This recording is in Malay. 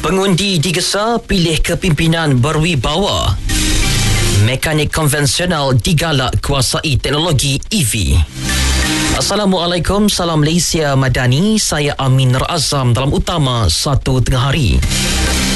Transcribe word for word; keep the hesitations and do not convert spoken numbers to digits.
Pengundi digesa pilih kepimpinan berwibawa. Mekanik konvensional digalak kuasai teknologi E V. Assalamualaikum, salam Malaysia Madani. Saya Amin Nur Azam dalam utama satu tengah hari.